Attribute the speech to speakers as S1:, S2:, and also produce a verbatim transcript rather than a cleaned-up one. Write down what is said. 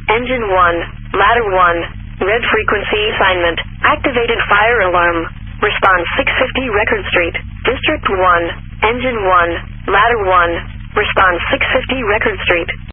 S1: Engine one, Ladder one, red frequency assignment, activated fire alarm. Response six fifty Record Street, District one, Engine one, Ladder one, response six fifty Record Street.